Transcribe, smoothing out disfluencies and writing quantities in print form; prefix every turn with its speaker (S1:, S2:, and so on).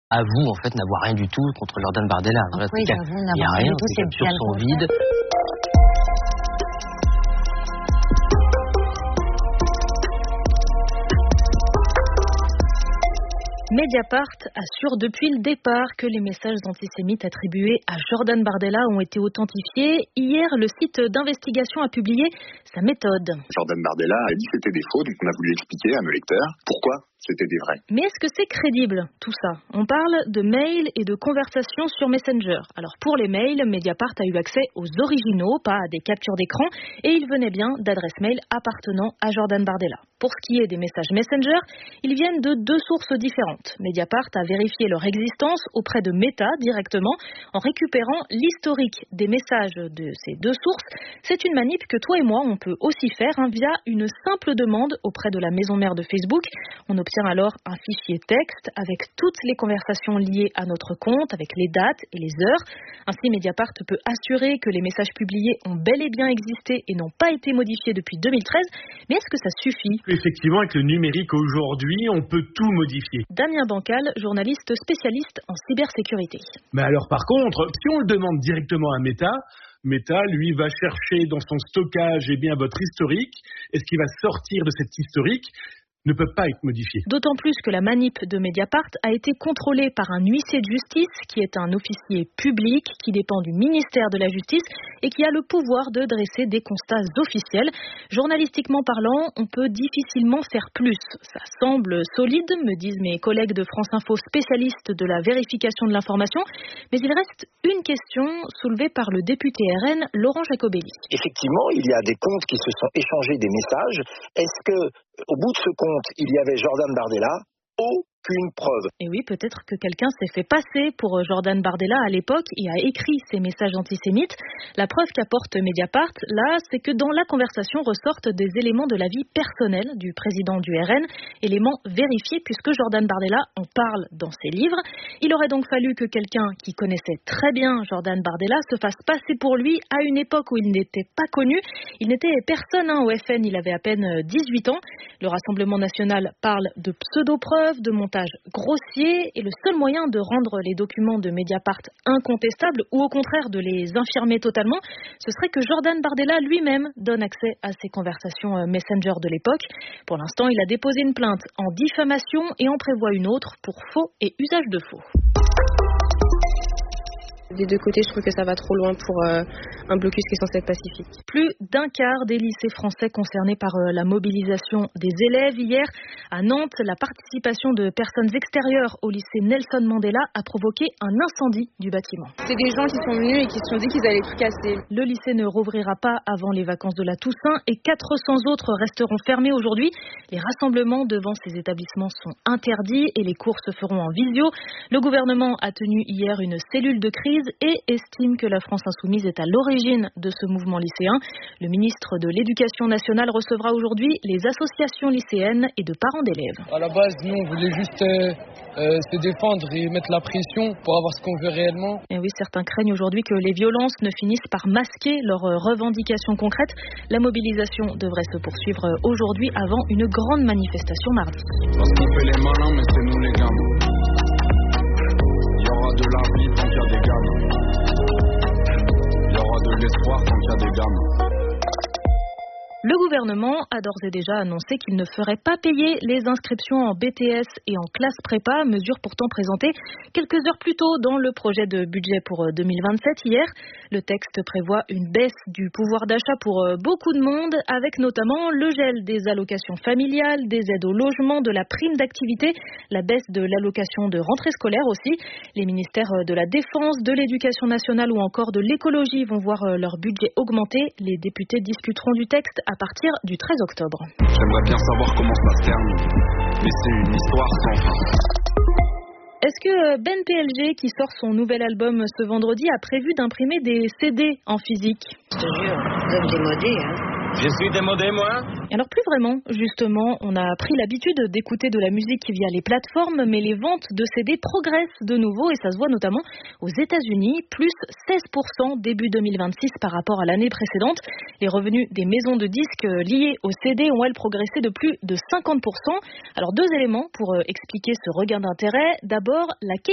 S1: avoue en fait n'avoir rien du tout contre Jordan Bardella.
S2: Oui,
S1: il n'y a rien, c'est sur son vide.
S3: Mediapart assure depuis le départ que les messages antisémites attribués à Jordan Bardella ont été authentifiés. Hier, le site d'investigation a publié sa méthode.
S4: Jordan Bardella a dit que c'était des faux, donc on a voulu expliquer à nos lecteurs pourquoi c'était des vrais.
S3: Mais est-ce que c'est crédible, tout ça? On parle de mails et de conversations sur Messenger. Alors pour les mails, Mediapart a eu accès aux originaux, pas à des captures d'écran, et ils venaient bien d'adresses mail appartenant à Jordan Bardella. Pour ce qui est des messages Messenger, ils viennent de deux sources différentes. Mediapart a vérifié leur existence auprès de Meta directement en récupérant l'historique des messages de ces deux sources. C'est une manip que toi et moi, on peut aussi faire via une simple demande auprès de la maison mère de Facebook. On obtient alors un fichier texte avec toutes les conversations liées à notre compte, avec les dates et les heures. Ainsi, Mediapart peut assurer que les messages publiés ont bel et bien existé et n'ont pas été modifiés depuis 2013. Mais est-ce que ça suffit?
S5: Effectivement, avec le numérique aujourd'hui, on peut tout modifier.
S3: Damien Bancal, journaliste spécialiste en cybersécurité.
S5: Mais alors par contre, si on le demande directement à Meta, lui, va chercher dans son stockage votre historique. Et ce qui va sortir de cet historique ne peut pas être modifié.
S3: D'autant plus que la manip de Mediapart a été contrôlée par un huissier de justice qui est un officier public qui dépend du ministère de la Justice et qui a le pouvoir de dresser des constats officiels. Journalistiquement parlant, on peut difficilement faire plus. Ça semble solide, me disent mes collègues de France Info spécialistes de la vérification de l'information, mais il reste une question soulevée par le député RN Laurent Jacobelli.
S6: Effectivement, il y a des comptes qui se sont échangés des messages. Est-ce que au bout de ce compte, il y avait Jordan Bardella? Aucune preuve.
S3: Et oui, peut-être que quelqu'un s'est fait passer pour Jordan Bardella à l'époque et a écrit ces messages antisémites. La preuve qu'apporte Mediapart, là, c'est que dans la conversation ressortent des éléments de la vie personnelle du président du RN, éléments vérifiés puisque Jordan Bardella en parle dans ses livres. Il aurait donc fallu que quelqu'un qui connaissait très bien Jordan Bardella se fasse passer pour lui à une époque où il n'était pas connu. Il n'était personne au FN, il avait à peine 18 ans. Le Rassemblement national parle de pseudo-preuves, de montage grossier, et le seul moyen de rendre les documents de Mediapart incontestables ou au contraire de les infirmer totalement, ce serait que Jordan Bardella lui-même donne accès à ces conversations Messenger de l'époque. Pour l'instant, il a déposé une plainte en diffamation et en prévoit une autre pour faux et usage de faux.
S7: Des deux côtés, je trouve que ça va trop loin pour un blocus qui est censé être pacifique.
S3: Plus d'un quart des lycées français concernés par la mobilisation des élèves. Hier, à Nantes, la participation de personnes extérieures au lycée Nelson Mandela a provoqué un incendie du bâtiment.
S7: C'est des gens qui sont venus et qui se sont dit qu'ils allaient tout casser.
S3: Le lycée ne rouvrira pas avant les vacances de la Toussaint et 400 autres resteront fermés aujourd'hui. Les rassemblements devant ces établissements sont interdits et les cours se feront en visio. Le gouvernement a tenu hier une cellule de crise et estime que la France insoumise est à l'origine de ce mouvement lycéen. Le ministre de l'Éducation nationale recevra aujourd'hui les associations lycéennes et de parents d'élèves.
S8: À la base, nous, on voulait juste se défendre et mettre la pression pour avoir ce qu'on veut réellement.
S3: Et oui, certains craignent aujourd'hui que les violences ne finissent par masquer leurs revendications concrètes. La mobilisation devrait se poursuivre aujourd'hui avant une grande manifestation mardi.
S9: Parce qu'on fait les malins, mais c'est nous les gamins. Il y aura de la vie tant qu'il y a des gamins. Il y aura de l'espoir tant qu'il y a des gamins.
S3: Le gouvernement a d'ores et déjà annoncé qu'il ne ferait pas payer les inscriptions en BTS et en classe prépa, mesure pourtant présentée quelques heures plus tôt dans le projet de budget pour 2027 hier. Le texte prévoit une baisse du pouvoir d'achat pour beaucoup de monde, avec notamment le gel des allocations familiales, des aides au logement, de la prime d'activité, la baisse de l'allocation de rentrée scolaire aussi. Les ministères de la Défense, de l'Éducation nationale ou encore de l'Écologie vont voir leur budget augmenter. Les députés discuteront du texte à partir du 13 octobre.
S9: J'aimerais bien savoir comment ça se termine, mais c'est une histoire sans fin.
S3: Est-ce que Ben PLG, qui sort son nouvel album ce vendredi, a prévu d'imprimer des CD en physique?
S2: Je te jure, vous êtes démodé,
S10: Je suis démodé, moi.
S3: Alors plus vraiment, justement, on a pris l'habitude d'écouter de la musique via les plateformes, mais les ventes de CD progressent de nouveau et ça se voit notamment aux États-Unis, plus 16% début 2026 par rapport à l'année précédente. Les revenus des maisons de disques liés aux CD ont, elles, progressé de plus de 50%. Alors deux éléments pour expliquer ce regain d'intérêt. D'abord, la